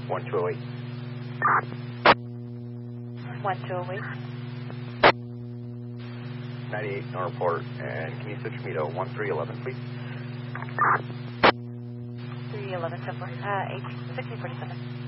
1208. 1208. 98 no report, and can you switch me to 1311, please? 311, 1647.